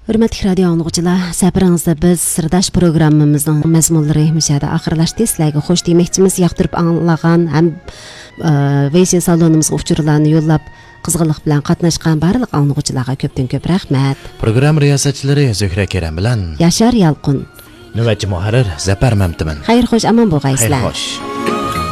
Hürmetli radio anlıqçılar, səbirinizdə biz sirdaş programımızın məzmunları müşahidə axırlaşdı. Sizlərə xoş deməkçimiz yaxtırıb anlağan həm Veysel salonumuzga uçurlarını yollab qızğınlıq bilan qatnaşqan barlıq anlıqçılarga köpdən köp rəhmət. Program riyasətçiləri Zöhrə Kerəm bilan Yaşar Yalqın. Növbətçi müharrir Zəfər Məmtimin. Xeyir xoş aman bolğaysızlar. Xeyir xoş.